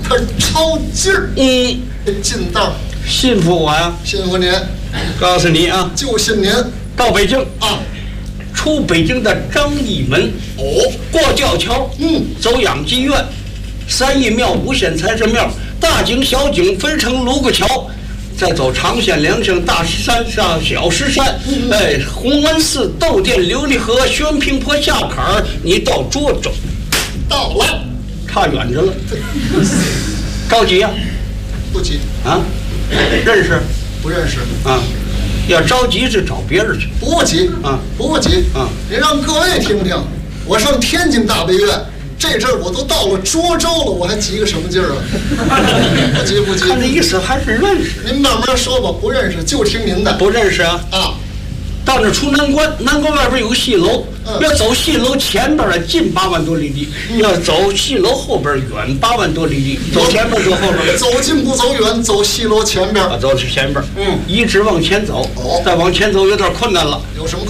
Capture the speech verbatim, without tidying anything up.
可超劲儿。 嗯， 近道， 信服我呀！ 信服您， 告诉你啊， 就信您到北京啊。 出北京的张义门， 哦， 过吊桥， 嗯， 走养鸡院，三义庙、五显财神庙，大井、小井分成卢沟桥，再走长线、梁巷、大石山上小石山，嗯、哎，弘安寺、窦店、琉璃河、宣平坡下坎儿，你到涿州， 到了， 差远着了，着急呀、啊？ 不急啊？认识？ 不认识啊？要着急就找别人去， 不急啊， 不急啊！ 您让各位听听，我上天津大悲院，这阵儿我都到了涿州了，我还急个什么劲儿啊？不急不急， 看这意思还是认识。 您慢慢说吧，不认识就听您的。 不认识啊？ 啊， 到那出南关，南关外边有个戏楼， 嗯、 要走戏楼前边儿近八万多里地，嗯、要走戏楼后边远八万多里地。走前边走后边， 走近不走远，走戏楼前边。 啊，走前边。 嗯， 一直往前走， 哦， 再往前走有点困难了。 有什么？